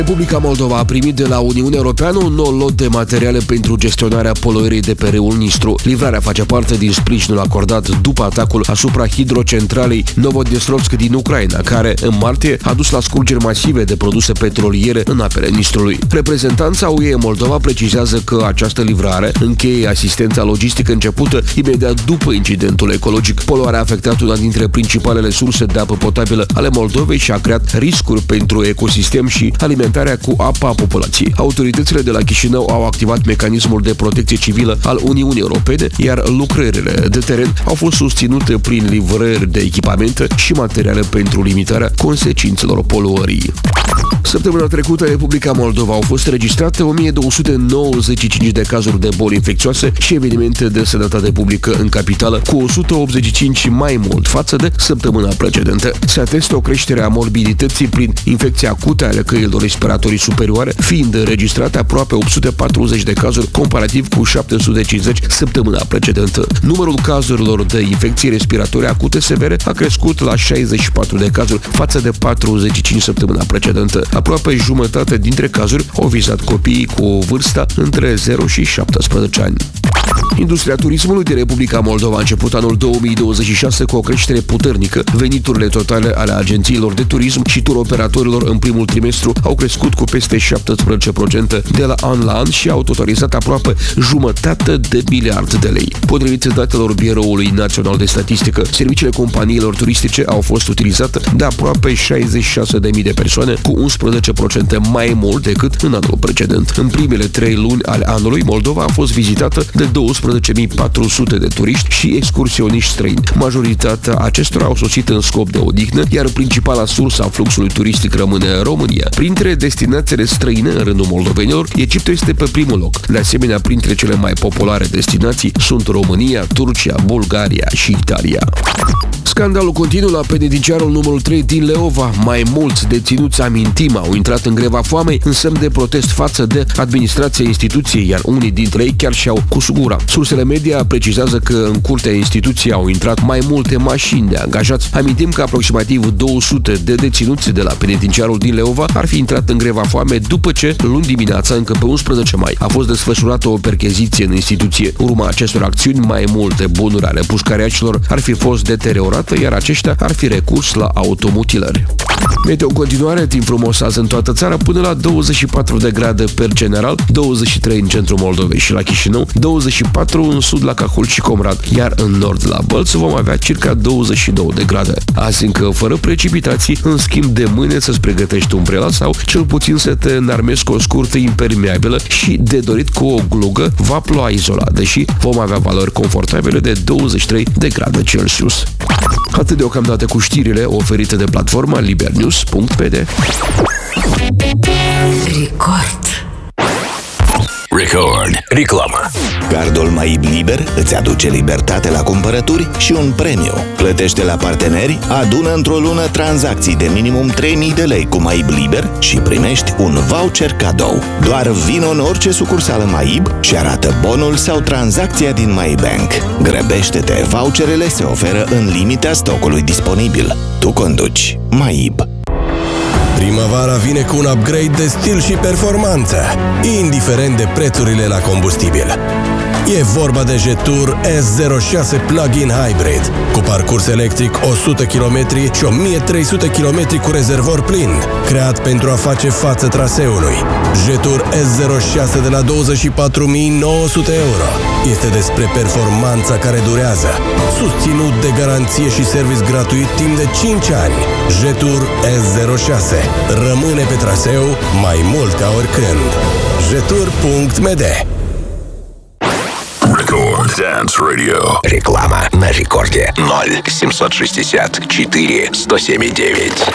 Republica Moldova a primit de la Uniunea Europeană un nou lot de materiale pentru gestionarea poluării de pe râul Nistru. Livrarea face parte din sprijinul acordat după atacul asupra hidrocentralei Novodnestrovsk din Ucraina, care în martie a dus la scurgeri masive de produse petroliere în apele Nistrului. Reprezentanța UE Moldova precizează că această livrare încheie asistența logistică începută imediat după incidentul ecologic. Poluarea a afectat una dintre principalele surse de apă potabilă ale Moldovei și a creat riscuri pentru ecosistem și alimentarea cu apa a populației. Autoritățile de la Chișinău au activat mecanismul de protecție civilă al Uniunii Europene, iar lucrările de teren au fost susținute prin livrări de echipamente și materiale pentru limitarea consecințelor poluării. Săptămâna trecută, în Republica Moldova au fost înregistrate 1295 de cazuri de boli infecțioase și evenimente de sănătate publică în capitală, cu 185 mai mult față de săptămâna precedentă. Se atestă o creștere a morbidității prin infecții acute ale căilor respiratorii superioare, fiind înregistrate aproape 840 de cazuri, comparativ cu 750 săptămâna precedentă. Numărul cazurilor de infecții respiratorii acute severe a crescut la 64 de cazuri față de 45 săptămâna precedentă. Aproape jumătate dintre cazuri au vizat copiii cu o vârstă între 0 și 17 ani. Industria turismului din Republica Moldova a început anul 2026 cu o creștere puternică. Veniturile totale ale agențiilor de turism și turoperatorilor în primul trimestru au crescut cu peste 17% de la an și au totalizat aproape 1,5 miliarde de lei. Potrivit datelor Biroului Național de Statistică, serviciile companiilor turistice au fost utilizate de aproape 66.000 de persoane, cu 11% mai mult decât în anul precedent. În primele 3 luni ale anului, Moldova a fost vizitată de 12.400 de turiști și excursioniști străini. Majoritatea acestora au sosit în scop de odihnă, iar principala sursă a fluxului turistic rămâne România. Printre destinațiile străine în rândul moldovenilor, Egiptul este pe primul loc. De asemenea, printre cele mai populare destinații sunt România, Turcia, Bulgaria și Italia. Scandalul continuă la penitenciarul numărul 3 din Leova. Mai mulți deținuți, amintim, au intrat în greva foamei în semn de protest față de administrația instituției, iar unii dintre ei chiar și-au cus gura. Sursele media precizează că în curtea instituției au intrat mai multe mașini de angajați. Amintim că aproximativ 200 de deținuți de la penitenciarul din Leova ar fi intrat în greva foame după ce, luni dimineața, încă pe 11 mai, a fost desfășurată o percheziție în instituție. Urma acestor acțiuni, mai multe bunuri ale pușcariașilor ar fi fost deteriorate, iar aceștia ar fi recurs la automutilări. Meteo în continuare, timp frumos azi în toată țara, până la 24 de grade per general, 23 în centrul Moldovei și la Chișinău, 24 în sud la Cahul și Comrat, iar în nord la Bălți vom avea circa 22 de grade. Azi încă fără precipitații, în schimb de mâine să-ți pregătești umbrela sau cel puțin să te înarmezi cu o scurtă impermeabilă și de dorit cu o glugă va ploua izolat, deși vom avea valori confortabile de 23 de grade Celsius. Atât deocamdată cu știrile oferite de platforma libernews.pd. Record. Reclamă. Cardul MAIB Liber îți aduce libertate la cumpărături și un premiu. Plătește la parteneri, adună într-o lună tranzacții de minimum 3.000 de lei cu MAIB Liber și primești un voucher cadou. Doar vino în orice sucursală MAIB și arată bonul sau tranzacția din MyBank. Grăbește-te, voucherele se oferă în limita stocului disponibil. Tu conduci. MAIB. Primăvara vine cu un upgrade de stil și performanță, indiferent de prețurile la combustibil. E vorba de Jetour S06 Plug-in Hybrid, cu parcurs electric 100 km și 1300 km cu rezervor plin, creat pentru a face față traseului. Jetour S06 de la 24.900 euro. Este despre performanța care durează, susținut de garanție și service gratuit timp de 5 ani. Jetour S06 rămâne pe traseu mai mult ca oricând. Jetour.md. Record Dance Radio. Реклама на рекорде 0 760 4 107 9.